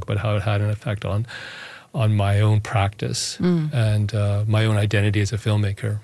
talk about how it had an effect on my own practice and my own identity as a filmmaker.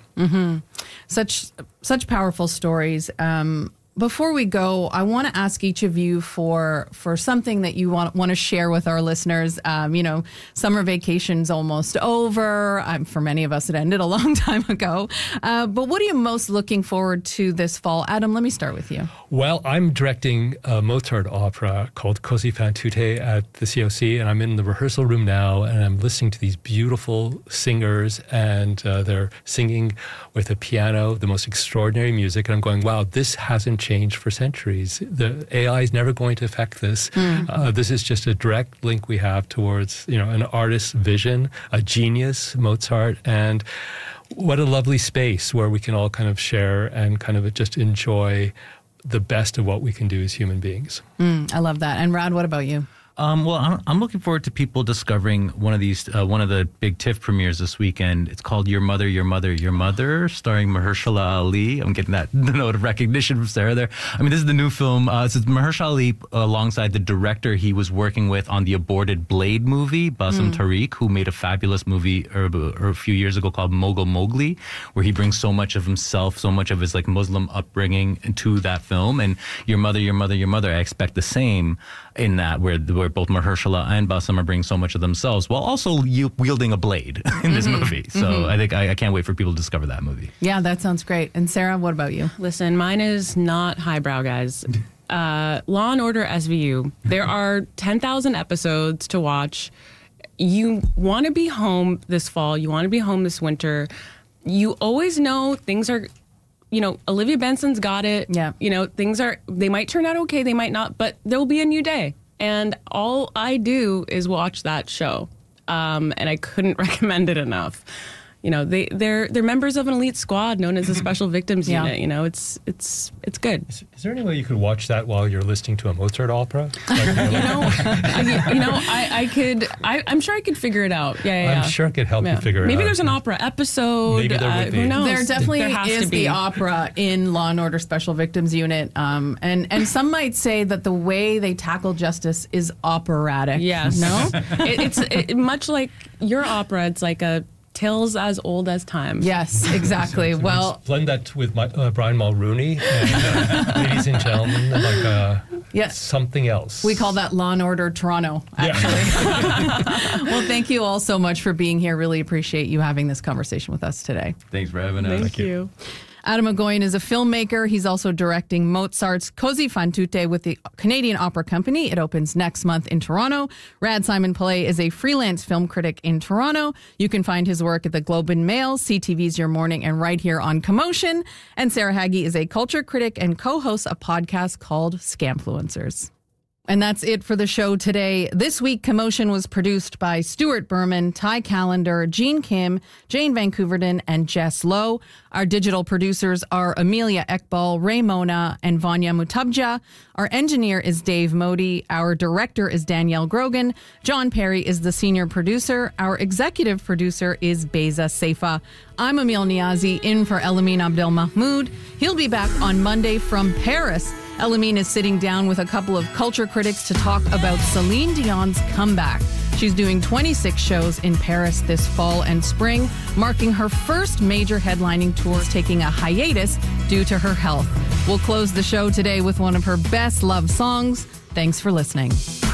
Such powerful stories. Before we go, I want to ask each of you for something that you want to share with our listeners. Summer vacation's almost over. For many of us, it ended a long time ago. But what are you most looking forward to this fall? Adam, let me start with you. Well, I'm directing a Mozart opera called Così fan tutte at the COC, and I'm in the rehearsal room now, and I'm listening to these beautiful singers, and they're singing with a piano, the most extraordinary music, and I'm going, wow, this hasn't changed for centuries. The AI is never going to affect this. This is just a direct link we have towards, an artist's vision, a genius, Mozart, and what a lovely space where we can all kind of share and kind of just enjoy the best of what we can do as human beings. I love that. And Rad, what about you? Well, I'm looking forward to people discovering one of the big TIFF premieres this weekend. It's called Your Mother, Your Mother, Your Mother, starring Mahershala Ali. I'm getting the note of recognition from Sarah there. I mean, this is the new film. It's Mahershala Ali alongside the director he was working with on the aborted Blade movie, Bassam Tariq, who made a fabulous movie a few years ago called Mogul Mowgli, where he brings so much of himself, so much of his Muslim upbringing into that film. And Your Mother, Your Mother, Your Mother, I expect the same in that, where both Mahershala and Bassam are bringing so much of themselves while also wielding a blade in this movie. So I think I can't wait for people to discover that movie. Yeah, that sounds great. And Sarah, what about you? Listen, mine is not highbrow, guys. Law and Order SVU. There are 10,000 episodes to watch. You want to be home this fall. You want to be home this winter. You always know things are... Olivia Benson's got it. Yeah. They might turn out okay, they might not, but there'll be a new day. And all I do is watch that show. And I couldn't recommend it enough. They're members of an elite squad known as the Special Victims Unit. It's good. Is there any way you could watch that while you're listening to a Mozart opera? I could. I'm sure I could figure it out. Yeah. I'm sure I could help you figure it out. Maybe there's an opera episode. Maybe there would be. Who knows? There definitely is the opera in Law and Order Special Victims Unit. And some might say that the way they tackle justice is operatic. Yes. No? It's much like your opera. It's like a tales as old as time. Yes, exactly. So well, blend that with Brian Mulrooney, and, ladies and gentlemen, something else. We call that Law and Order Toronto, actually. Well, thank you all so much for being here. Really appreciate you having this conversation with us today. Thanks for having us. Thank you. Adam Egoyan is a filmmaker. He's also directing Mozart's Così fan tutte with the Canadian Opera Company. It opens next month in Toronto. Rad Simon Pillay is a freelance film critic in Toronto. You can find his work at the Globe and Mail, CTV's Your Morning, and right here on Commotion. And Sarah Hagi is a culture critic and co-hosts a podcast called Scamfluencers. And that's it for the show today. This week, Commotion was produced by Stuart Berman, Ty Callender, Jean Kim, Jane Vancouverden, and Jess Lowe. Our digital producers are Amelia Ekbal, Ray Mona, and Vanya Mutabja. Our engineer is Dave Modi. Our director is Danielle Grogan. John Perry is the senior producer. Our executive producer is Beza Seifa. I'm Emil Niazi, in for Elamin Abdel Mahmoud. He'll be back on Monday from Paris. Elamin is sitting down with a couple of culture critics to talk about Celine Dion's comeback. She's doing 26 shows in Paris this fall and spring, marking her first major headlining tour, taking a hiatus due to her health. We'll close the show today with one of her best loved songs. Thanks for listening.